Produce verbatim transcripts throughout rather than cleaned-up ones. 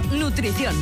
Nutrición.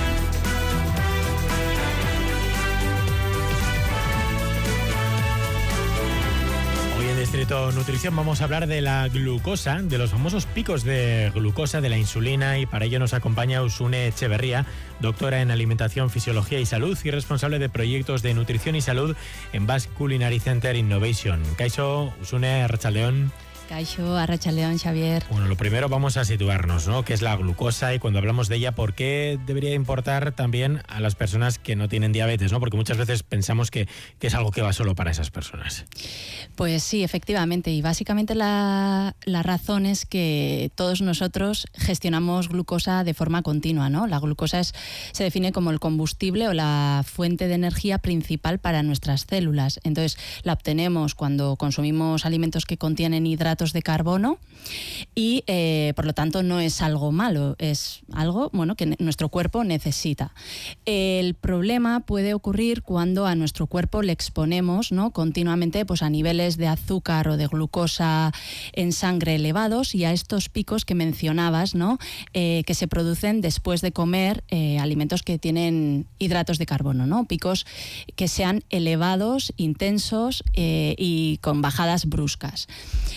Hoy en Distrito Nutrición vamos a hablar de la glucosa, de los famosos picos de glucosa, de la insulina, y para ello nos acompaña Usune Echeverría, doctora en Alimentación, Fisiología y Salud y responsable de proyectos de nutrición y salud en Basque Culinary Center Innovation. Kaixo, Usune, arratsaldeon. Kaixo, arratsaldeon, Xavier. Bueno, lo primero vamos a situarnos, ¿no? ¿Qué es la glucosa? Y cuando hablamos de ella, ¿por qué debería importar también a las personas que no tienen diabetes, ¿no? Porque muchas veces pensamos que, que es algo que va solo para esas personas. Pues sí, efectivamente. Y básicamente la, la razón es que todos nosotros gestionamos glucosa de forma continua, ¿no? La glucosa es, se define como el combustible o la fuente de energía principal para nuestras células. Entonces, la obtenemos cuando consumimos alimentos que contienen hidratos de carbono y eh, por lo tanto no es algo malo, es algo bueno que nuestro cuerpo necesita. El problema puede ocurrir cuando a nuestro cuerpo le exponemos, ¿no?, continuamente pues a niveles de azúcar o de glucosa en sangre elevados y a estos picos que mencionabas, ¿no?, eh, que se producen después de comer eh, alimentos que tienen hidratos de carbono, ¿no? Picos que sean elevados, intensos eh, y con bajadas bruscas.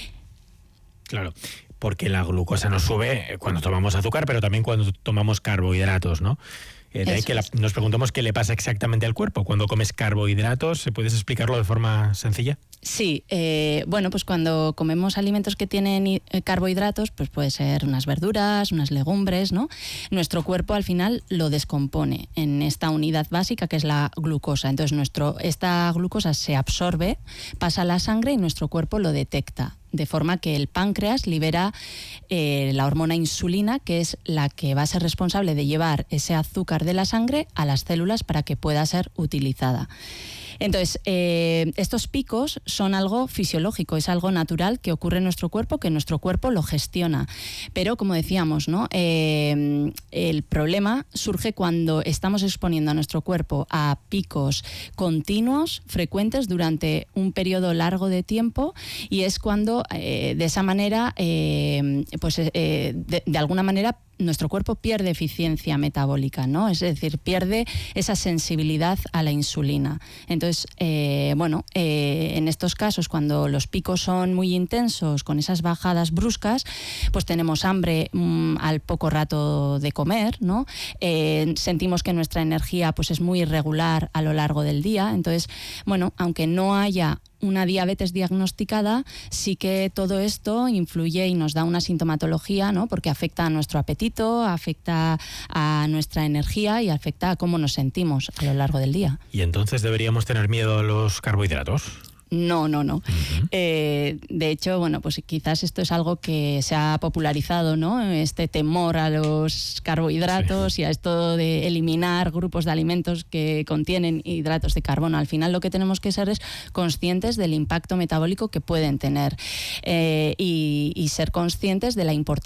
Claro, porque la glucosa nos sube cuando tomamos azúcar, pero también cuando tomamos carbohidratos, ¿no? Eh, de ahí que la, nos preguntamos qué le pasa exactamente al cuerpo cuando comes carbohidratos. ¿Puedes explicarlo de forma sencilla? Sí, eh, bueno, pues cuando comemos alimentos que tienen carbohidratos, pues puede ser unas verduras, unas legumbres, ¿no? Nuestro cuerpo al final lo descompone en esta unidad básica que es la glucosa. Entonces nuestro, esta glucosa se absorbe, pasa a la sangre y nuestro cuerpo lo detecta. De forma que el páncreas libera eh, la hormona insulina, que es la que va a ser responsable de llevar ese azúcar de la sangre a las células para que pueda ser utilizada. Entonces, eh, estos picos son algo fisiológico, es algo natural que ocurre en nuestro cuerpo, que nuestro cuerpo lo gestiona. Pero, como decíamos, ¿no?, eh, el problema surge cuando estamos exponiendo a nuestro cuerpo a picos continuos, frecuentes, durante un periodo largo de tiempo, y es cuando, eh, de esa manera, eh, pues eh, de, de alguna manera, nuestro cuerpo pierde eficiencia metabólica, ¿no? Es decir, pierde esa sensibilidad a la insulina. Entonces, eh, bueno, eh, en estos casos, cuando los picos son muy intensos, con esas bajadas bruscas, pues tenemos hambre mmm, al poco rato de comer, ¿no? Eh, sentimos que nuestra energía pues es muy irregular a lo largo del día. Entonces, bueno, aunque no haya una diabetes diagnosticada, sí que todo esto influye y nos da una sintomatología, ¿no?, porque afecta a nuestro apetito, afecta a nuestra energía y afecta a cómo nos sentimos a lo largo del día. ¿Y entonces deberíamos tener miedo a los carbohidratos? No, no, no. Uh-huh. Eh, de hecho, bueno, pues quizás esto es algo que se ha popularizado, ¿no? Este temor a los carbohidratos, sí, y a esto de eliminar grupos de alimentos que contienen hidratos de carbono. Al final lo que tenemos que ser es conscientes del impacto metabólico que pueden tener eh, y, y ser conscientes de la importancia